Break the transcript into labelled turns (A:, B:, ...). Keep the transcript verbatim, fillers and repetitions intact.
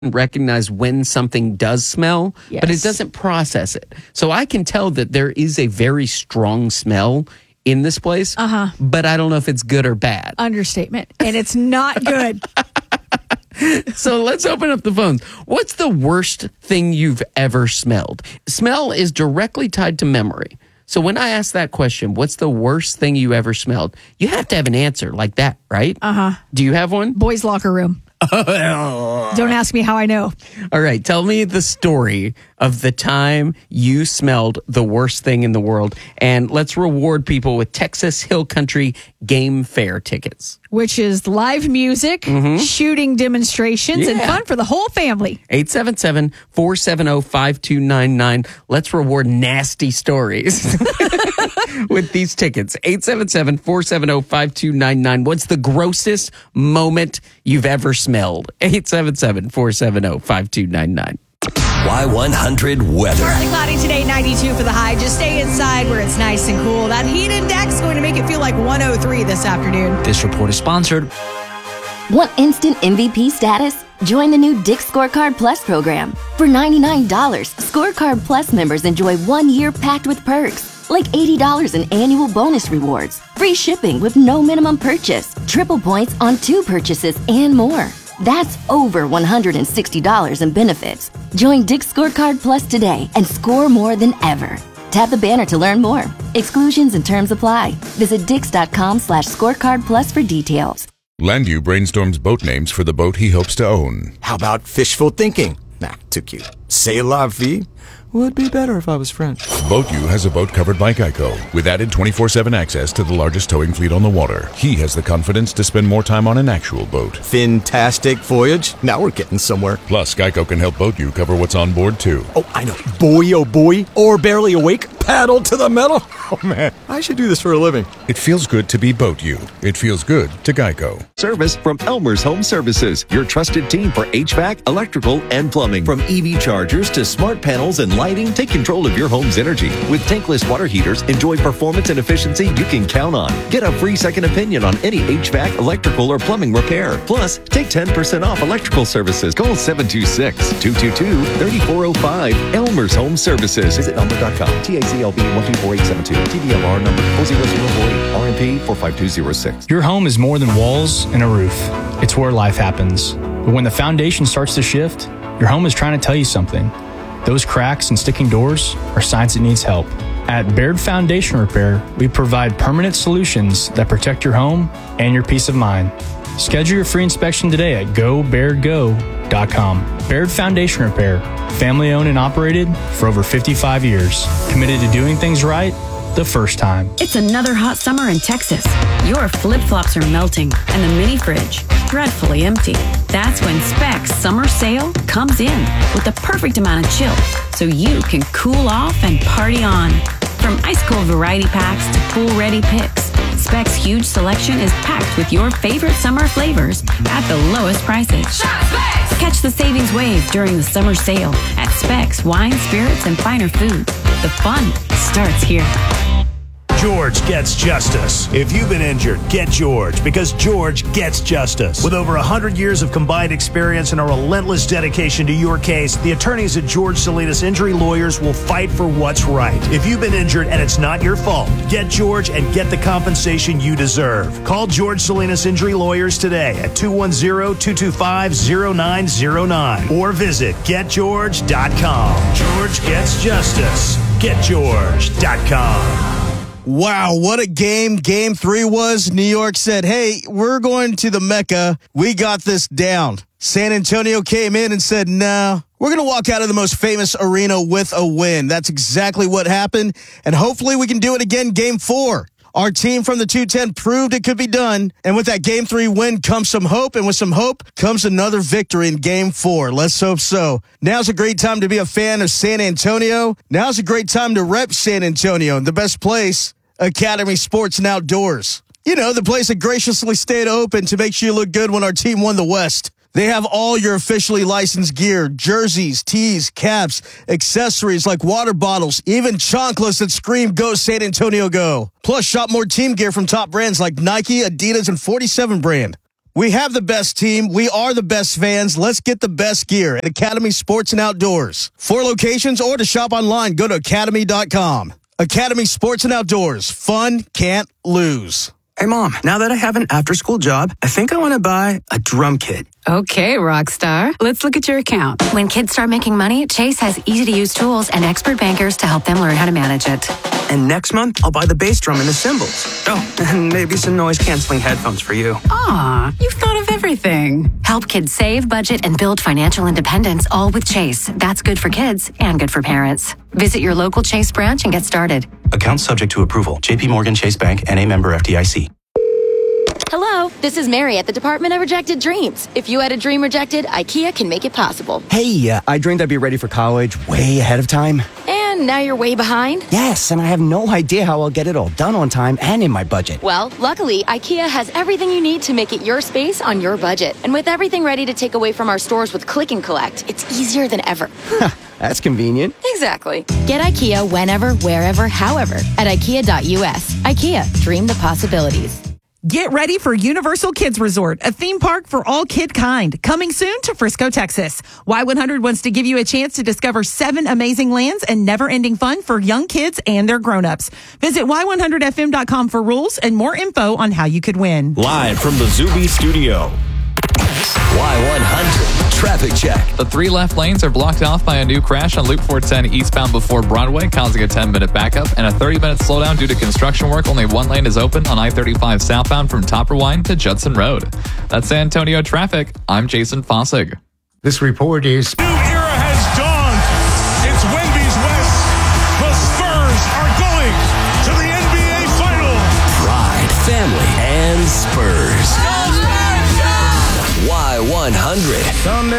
A: recognize when something does smell,
B: Yes.
A: but it doesn't process it. So I can tell that there is a very strong smell in this place,
B: Uh-huh.
A: but I don't know if it's good or bad.
B: Understatement. And it's not good.
A: So let's open up the phones. What's the worst thing you've ever smelled? Smell is directly tied to memory. So when I ask that question, what's the worst thing you ever smelled? You have to have an answer like that, right?
B: Uh-huh.
A: Do you have one?
B: Boys' locker room. Don't ask me how I know.
A: All right, tell me the story of the time you smelled the worst thing in the world, and let's reward people with Texas Hill Country Game Fair tickets.
B: Which is live music, shooting demonstrations, and
A: Yeah.
B: fun for the whole family.
A: eight seven seven, four seven zero, five two nine nine. Let's reward nasty stories with these tickets. eight seven seven, four seven zero, five two nine nine. What's the grossest moment you've ever smelled? eight seven seven, four seven zero, five two nine nine.
C: Y one hundred weather.
B: Partly cloudy today, ninety-two for the high. Just stay inside where it's nice and cool. That heat index is going to make it feel like one oh three this afternoon.
D: This report is sponsored.
E: Want instant M V P status? Join the new Dick's Scorecard Plus program. For ninety-nine dollars, Scorecard Plus members enjoy one year packed with perks, like eighty dollars in annual bonus rewards, free shipping with no minimum purchase, triple points on two purchases, and more. That's over one hundred sixty dollars in benefits. Join Dick's Scorecard Plus today and score more than ever. Tap the banner to learn more. Exclusions and terms apply. Visit dix.com slash scorecard plus for details.
F: Landu brainstorms boat names for the boat he hopes to own.
G: How about fishful thinking? Nah, too cute. C'est la vie? Would be better if I was French.
F: BoatU has a boat covered by Geico with added twenty-four seven access to the largest towing fleet on the water. He has the confidence to spend more time on an actual boat.
G: Fantastic voyage. Now we're getting somewhere.
F: Plus, Geico can help BoatU cover what's on board, too.
G: Oh, I know. Boy, oh boy. Or barely awake. Paddle to the metal. Oh, man. I should do this for a living.
F: It feels good to be BoatU. It feels good to Geico.
H: Service from Elmer's Home Services, your trusted team for H V A C, electrical, and plumbing. From E V chargers to smart panels and lighting, take control of your home's energy. With tankless water heaters, enjoy performance and efficiency you can count on. Get a free second opinion on any H V A C, electrical, or plumbing repair. Plus, take ten percent off electrical services. Call seven two six, two two two, three four zero five. Elmer's Home Services. Visit elmer dot com. T A C L B one two four eight seven two. T D L R number four zero zero four eight. R M P four five two zero six.
D: Your home is more than walls and a roof. It's where life happens. But when the foundation starts to shift, your home is trying to tell you something. Those cracks and sticking doors are signs it needs help. At Baird Foundation Repair, we provide permanent solutions that protect your home and your peace of mind. Schedule your free inspection today at go baird go dot com. Baird Foundation Repair, family owned and operated for over fifty-five years. Committed to doing things right the first time.
I: It's another hot summer in Texas. Your flip-flops are melting and the mini fridge dreadfully empty. That's when Specs Summer Sale comes in with the perfect amount of chill so you can cool off and party on. From ice cold variety packs to pool-ready picks, Specs' huge selection is packed with your favorite summer flavors at the lowest prices. Shop Specs! Catch the savings wave during the summer sale at Specs Wine, Spirits, and Finer Foods. The fun starts here.
J: George gets justice. If you've been injured, get George, because George gets justice. With over one hundred years of combined experience and a relentless dedication to your case, the attorneys at George Salinas Injury Lawyers will fight for what's right. If you've been injured and it's not your fault, get George and get the compensation you deserve. Call George Salinas Injury Lawyers today at two one zero, two two five, zero nine zero nine or visit get george dot com. George gets justice. get george dot com.
K: Wow, what a game game three was. New York said, hey, we're going to the Mecca. We got this down. San Antonio came in and said, no, we're going to walk out of the most famous arena with a win. That's exactly what happened, and hopefully we can do it again game four. Our team from the two ten proved it could be done, and with that game three win comes some hope, and with some hope comes another victory in game four. Let's hope so. Now's a great time to be a fan of San Antonio. Now's a great time to rep San Antonio, and the best place, Academy Sports and Outdoors. You know, the place that graciously stayed open to make sure you look good when our team won the West. They have all your officially licensed gear, jerseys, tees, caps, accessories like water bottles, even chocolates that scream Go San Antonio Go. Plus, shop more team gear from top brands like Nike, Adidas, and forty-seven brand. We have the best team. We are the best fans. Let's get the best gear at Academy Sports and Outdoors. For locations or to shop online, go to academy dot com. Academy Sports and Outdoors. Fun can't lose.
L: Hey, Mom, now that I have an after-school job, I think I want to buy a drum kit.
I: Okay, Rockstar. Let's look at your account.
M: When kids start making money, Chase has easy-to-use tools and expert bankers to help them learn how to manage it.
L: And next month, I'll buy the bass drum and the cymbals. Oh, and maybe some noise-canceling headphones for you.
I: Aw, you've thought of everything.
M: Help kids save, budget, and build financial independence, all with Chase. That's good for kids and good for parents. Visit your local Chase branch and get started.
N: Account subject to approval. J P Morgan Chase Bank, N A member F D I C.
O: Hello, this is Mary at the Department of Rejected Dreams. If you had a dream rejected, IKEA can make it possible.
P: Hey, uh, I dreamed I'd be ready for college way ahead of time.
O: And now you're way behind?
P: Yes, and I have no idea how I'll get it all done on time and in my budget.
O: Well, luckily, IKEA has everything you need to make it your space on your budget. And with everything ready to take away from our stores with Click and Collect, it's easier than ever.
P: That's convenient.
O: Exactly. Get IKEA whenever, wherever, however at ikea dot U S. IKEA, dream the possibilities.
Q: Get ready for Universal Kids Resort, a theme park for all kid kind. Coming soon to Frisco, Texas. Y one hundred wants to give you a chance to discover seven amazing lands and never-ending fun for young kids and their grown-ups. Visit y one hundred f m dot com for rules and more info on how you could win.
R: Live from the Zuby studio.
C: Y one hundred traffic check.
S: The three left lanes are blocked off by a new crash on Loop four ten eastbound before Broadway, causing a ten-minute backup and a thirty-minute slowdown due to construction work. Only one lane is open on I thirty-five southbound from Topperwine to Judson Road. That's San Antonio traffic. I'm Jason Fossig.
T: This report is...
U: New era has dawned. It's Wendy's West. The Spurs are going to the N B A final.
C: Pride, family, and Spurs. Y one hundred.
T: Someday